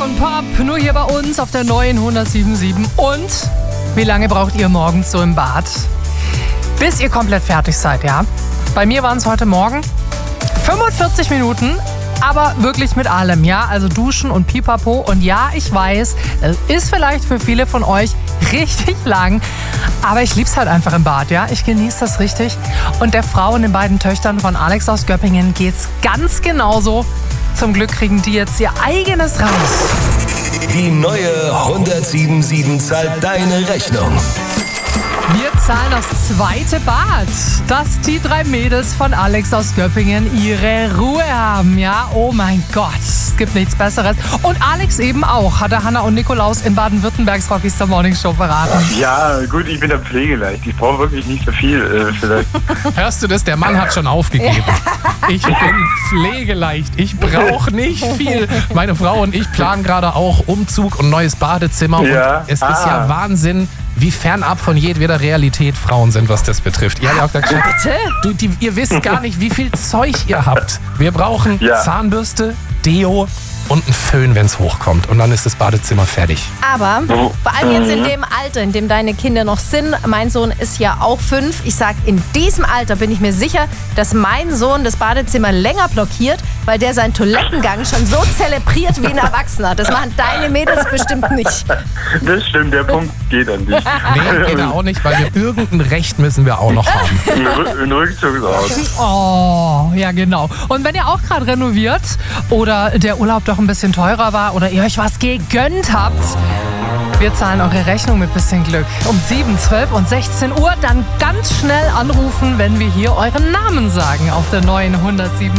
und Pop, nur hier bei uns auf der neuen 107.7. Und wie lange braucht ihr morgens so im Bad? Bis ihr komplett fertig seid, ja? Bei mir waren es heute Morgen 45 Minuten, aber wirklich mit allem, ja? Also duschen und pipapo. Und ja, ich weiß, es ist vielleicht für viele von euch richtig lang, aber ich lieb's halt einfach im Bad, ja? Ich genieße das richtig. Und der Frau und den beiden Töchtern von Alex aus Göppingen geht's ganz genauso. Zum Glück kriegen die jetzt ihr eigenes raus. Die neue 107.7 zahlt deine Rechnung. Wir zahlen das zweite Bad, dass die 3 Mädels von Alex aus Göppingen ihre Ruhe haben, ja? Oh mein Gott, es gibt nichts Besseres. Und Alex eben auch, hat der Hanna und Nikolaus in Baden-Württembergs Rockystar Morning Show verraten. Ja, gut, ich bin da pflegeleicht. Ich brauche wirklich nicht so viel, vielleicht. Hörst du das? Der Mann hat schon aufgegeben. Ich bin pflegeleicht. Ich brauche nicht viel. Meine Frau und ich planen gerade auch Umzug und neues Badezimmer. Ja. Und es ist ja Wahnsinn, wie fernab von jedweder Realität Frauen sind, was das betrifft. Ihr habt ja auch gesagt, ihr wisst gar nicht, wie viel Zeug ihr habt. Wir brauchen Zahnbürste, Deo und einen Föhn, wenn es hochkommt. Und dann ist das Badezimmer fertig. Aber vor allem jetzt in dem Alter, in dem deine Kinder noch sind, mein Sohn ist ja auch 5. Ich sag, in diesem Alter bin ich mir sicher, dass mein Sohn das Badezimmer länger blockiert, weil der seinen Toilettengang schon so zelebriert wie ein Erwachsener. Das machen deine Mädels bestimmt nicht. Das stimmt, der Punkt geht an dich. Nee, geht auch nicht, weil wir irgendein Recht müssen wir auch noch haben. Ein Rückzugshaus. Oh, ja genau. Und wenn ihr auch gerade renoviert oder der Urlaub doch ein bisschen teurer war oder ihr euch was gegönnt habt, wir zahlen eure Rechnung mit bisschen Glück. Um 7, 12 und 16 Uhr dann ganz schnell anrufen, wenn wir hier euren Namen sagen auf der neuen 107.